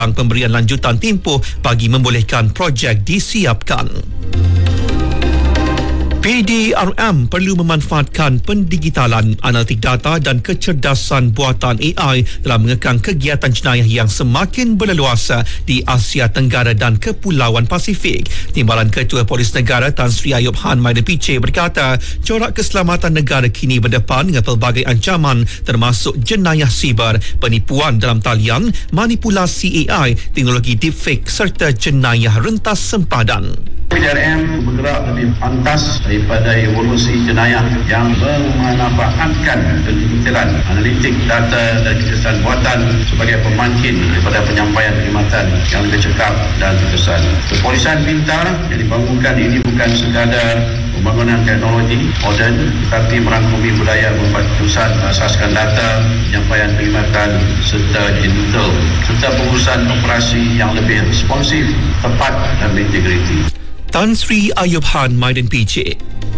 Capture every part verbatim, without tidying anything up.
pemberian lanjutan tempoh bagi membolehkan projek disiapkan. P D R M perlu memanfaatkan pendigitalan, analitik data dan kecerdasan buatan A I dalam mengekang kegiatan jenayah yang semakin berleluasa di Asia Tenggara dan Kepulauan Pasifik. Timbalan Ketua Polis Negara Tan Sri Ayub Han Maidan P C berkata, corak keselamatan negara kini berdepan dengan pelbagai ancaman termasuk jenayah siber, penipuan dalam talian, manipulasi A I, teknologi deepfake serta jenayah rentas sempadan. P D R M bergerak lebih pantas daripada evolusi jenayah yang memanfaatkan pendidikan, analitik data dan kecerdasan buatan sebagai pemancing daripada penyampaian perkhidmatan yang lebih cekap dan terkesan. Kepolisian pintar yang dibangunkan ini bukan sekadar pembangunan teknologi moden, tetapi merangkumi budaya berpusat berasaskan data, penyampaian perkhidmatan serta digital, serta pengurusan operasi yang lebih responsif, tepat dan berintegriti. Tan Sri Ayub Han Maidan P C.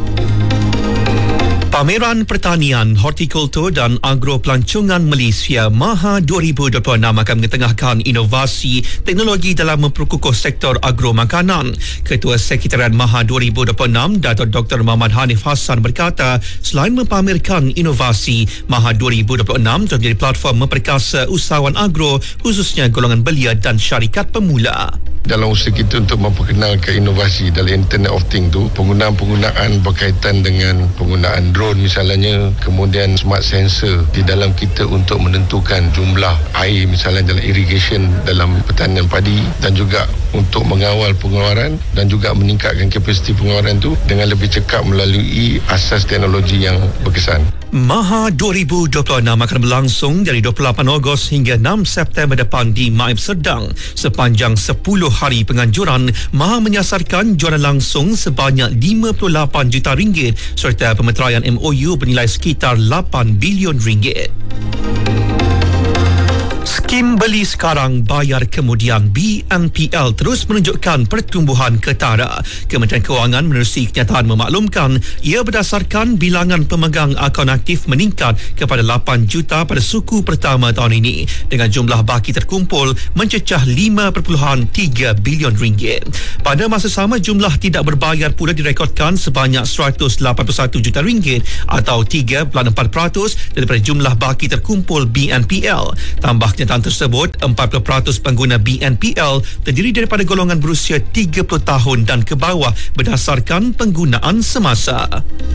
Pameran Pertanian, Hortikultur dan Agropelancongan Malaysia MAHA dua ribu dua puluh enam akan mengetengahkan inovasi teknologi dalam memperkukuh sektor agro makanan. Ketua Sekretariat MAHA dua ribu dua puluh enam, Datuk Doktor Muhammad Hanif Hassan berkata, selain mempamerkan inovasi, MAHA dua ribu dua puluh enam telah menjadi platform memperkasa usahawan agro, khususnya golongan belia dan syarikat pemula. Dalam usaha kita untuk memperkenalkan inovasi dalam Internet of Things tu, penggunaan-penggunaan berkaitan dengan penggunaan drone misalnya, kemudian smart sensor di dalam kita untuk menentukan jumlah air misalnya dalam irrigation dalam pertanian padi, dan juga untuk mengawal pengeluaran dan juga meningkatkan kapasiti pengeluaran tu dengan lebih cekap melalui asas teknologi yang berkesan. MAHA dua ribu dua puluh enam akan berlangsung dari dua puluh lapan Ogos hingga enam September depan di Maib Serdang. Sepanjang sepuluh hari penganjuran, MAHA menyasarkan jualan langsung sebanyak lima puluh lapan juta ringgit serta pemeteraian M O U bernilai sekitar lapan bilion ringgit. Skim beli sekarang bayar kemudian B N P L terus menunjukkan pertumbuhan ketara. Kementerian Kewangan menerusi kenyataan memaklumkan ia berdasarkan bilangan pemegang akaun aktif meningkat kepada lapan juta pada suku pertama tahun ini dengan jumlah baki terkumpul mencecah lima perpuluhan tiga bilion ringgit. Pada masa sama, jumlah tidak berbayar pula direkodkan sebanyak seratus lapan puluh satu juta ringgit atau tiga perpuluhan empat peratus daripada jumlah baki terkumpul B N P L. Tambah kenyataan tersebut, empat puluh peratus pengguna B N P L terdiri daripada golongan berusia tiga puluh tahun dan ke bawah berdasarkan penggunaan semasa.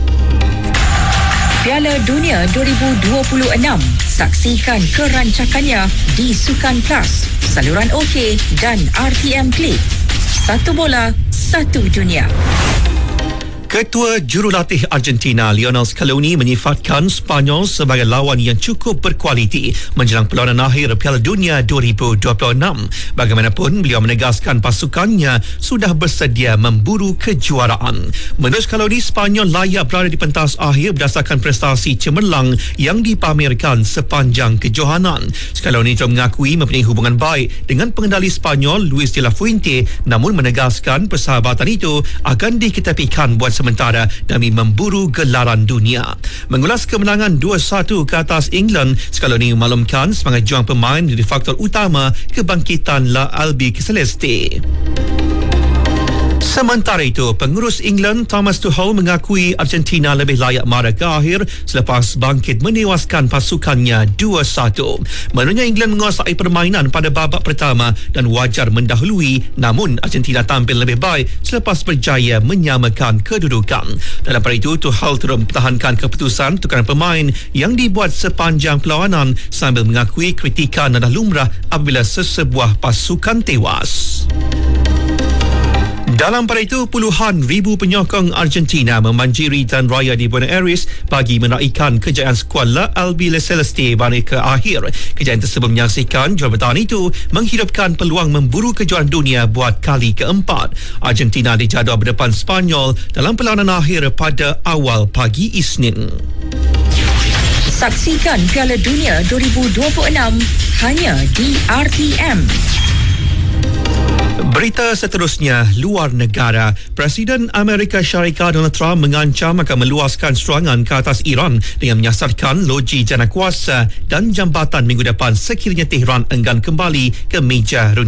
Piala Dunia dua ribu dua puluh enam. Saksikan kerancakannya di Sukan Plus, saluran OK dan R T M Klik. Satu bola, satu dunia. Ketua Jurulatih Argentina Lionel Scaloni menyifatkan Spanyol sebagai lawan yang cukup berkualiti menjelang perlawanan akhir Piala Dunia dua ribu dua puluh enam. Bagaimanapun, beliau menegaskan pasukannya sudah bersedia memburu kejuaraan. Menurut Scaloni, Spanyol layak berada di pentas akhir berdasarkan prestasi cemerlang yang dipamerkan sepanjang kejohanan. Scaloni telah mengakui mempunyai hubungan baik dengan pengendali Spanyol Luis de la Fuente, namun menegaskan persahabatan itu akan diketepikan buat sementara demi memburu gelaran dunia. Mengulas kemenangan dua satu ke atas England, Scaloni memaklumkan semangat juang pemain menjadi faktor utama kebangkitan La Albiceleste. Sementara itu, pengurus England Thomas Tuchel mengakui Argentina lebih layak marah ke akhir selepas bangkit menewaskan pasukannya dua satu. Menurutnya, England menguasai permainan pada babak pertama dan wajar mendahului, namun Argentina tampil lebih baik selepas berjaya menyamakan kedudukan. Dalam pada itu, Tuchel terus mempertahankan keputusan tukaran pemain yang dibuat sepanjang perlawanan sambil mengakui kritikan adalah lumrah apabila sesebuah pasukan tewas. Dalam pada itu, puluhan ribu penyokong Argentina memanjiri Jalan Raya di Buenos Aires bagi meraikan kejayaan skuad La Albiceleste pada ke akhir. Kejayaan tersebut menyaksikan juara bertahan itu menghidupkan peluang memburu kejuaraan dunia buat kali keempat. Argentina dijadual berdepan Spanyol dalam perlawanan akhir pada awal pagi Isnin. Saksikan Piala Dunia dua ribu dua puluh enam hanya di R T M. Berita seterusnya, luar negara. Presiden Amerika Syarikat Donald Trump mengancam akan meluaskan serangan ke atas Iran dengan menyasarkan loji jana kuasa dan jambatan minggu depan sekiranya Tehran enggan kembali ke meja